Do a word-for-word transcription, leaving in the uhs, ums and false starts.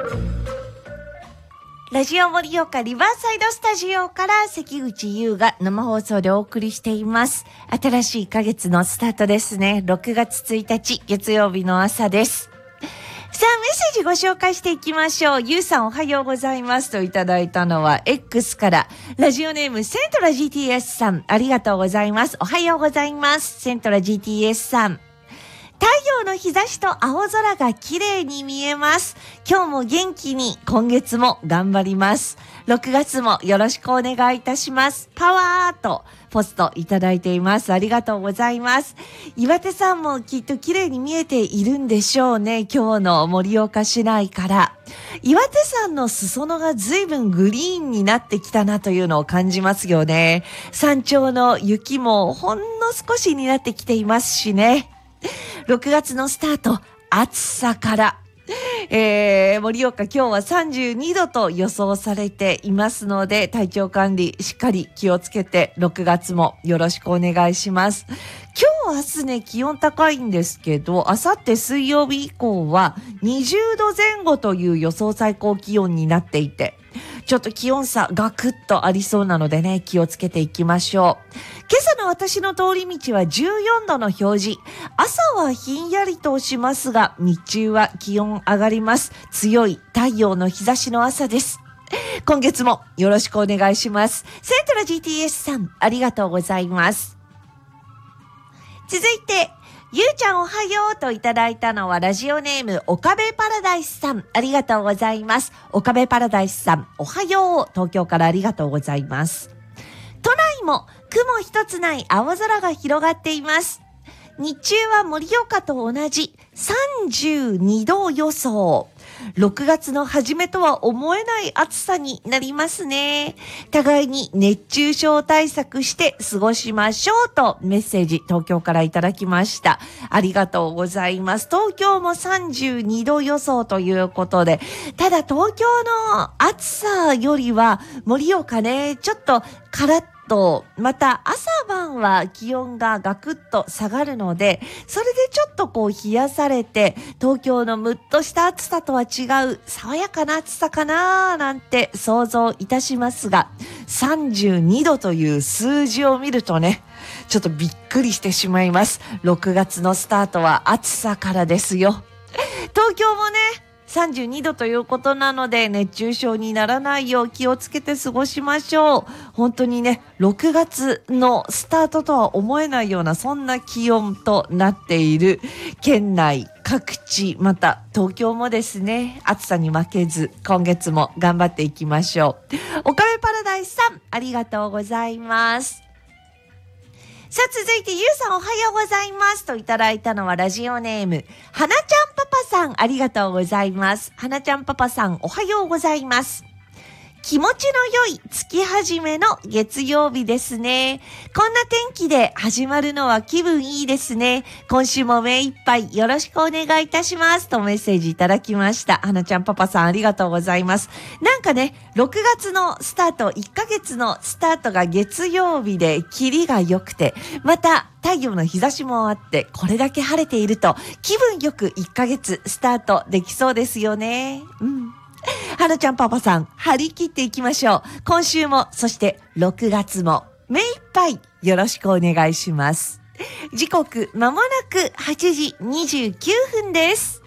ラジオ盛岡リバーサイドスタジオから関口優が生放送でお送りしています。新しいヶ月のスタートですね。ろくがつついたち月曜日の朝です。さあ、メッセージご紹介していきましょう。ゆうさんおはようございますといただいたのは X からラジオネームセントラ ジーティーエス さん、ありがとうございます。おはようございます。セントラ ジーティーエス さん。太陽の日差しと青空が綺麗に見えます。今日も元気に、今月も頑張ります。ろくがつもよろしくお願いいたします。パワーとポストいただいています。ありがとうございます。岩手さんもきっと綺麗に見えているんでしょうね。今日の盛岡市内から。岩手山の裾野が随分グリーンになってきたなというのを感じますよね。山頂の雪もほんの少しになってきていますしね。ろくがつのスタート、暑さから、えー、盛岡今日はさんじゅうにどと予想されていますので、体調管理しっかり気をつけてろくがつもよろしくお願いします。今日明日ね気温高いんですけど、明後日水曜日以降はにじゅうどぜん後という予想最高気温になっていて、ちょっと気温差ガクッとありそうなのでね、気をつけていきましょう。今朝の私の通り道はじゅうよんどの表示。朝はひんやりとしますが、日中は気温上がります。強い太陽の日差しの朝です。今月もよろしくお願いします。セントラ ジーティーエス さん、ありがとうございます。続いて、ゆうちゃんおはようといただいたのはラジオネーム岡部パラダイスさん、ありがとうございます。岡部パラダイスさん、おはよう。東京からありがとうございます。都内も雲一つない青空が広がっています。日中は盛岡と同じさんじゅうにど予想。ろくがつの初めとは思えない暑さになりますね。互いに熱中症対策して過ごしましょうとメッセージ東京からいただきました。ありがとうございます。東京もさんじゅうにど予想ということで、ただ東京の暑さよりは盛岡ね、ちょっとカラッと、また朝晩は気温がガクッと下がるので、それでちょっとこう冷やされて、東京のムッとした暑さとは違う爽やかな暑さかななんて想像いたしますが、さんじゅうにどという数字を見るとね、ちょっとびっくりしてしまいます。ろくがつのスタートは暑さからですよ。東京もね、さんじゅうにどということなので、熱中症にならないよう気をつけて過ごしましょう。本当にね、ろくがつのスタートとは思えないようなそんな気温となっている県内各地、また東京もですね、暑さに負けず今月も頑張っていきましょう。岡部パラダイスさん、ありがとうございます。さあ続いてゆうさんおはようございますといただいたのはラジオネームはなちゃんパパさん、ありがとうございます。はなちゃんパパさんおはようございます。気持ちの良い月始めの月曜日ですね。こんな天気で始まるのは気分いいですね。今週も目いっぱいよろしくお願いいたしますとメッセージいただきました。はなちゃんパパさんありがとうございます。なんかね、ろくがつのスタート、いっかげつのスタートが月曜日でキリが良くて、また太陽の日差しもあって、これだけ晴れていると気分よくいっかげつスタートできそうですよね。うん。はなちゃんパパさん、張り切っていきましょう。今週も、そしてろくがつも目いっぱいよろしくお願いします。時刻、まもなくはちじにじゅうきゅうふんです。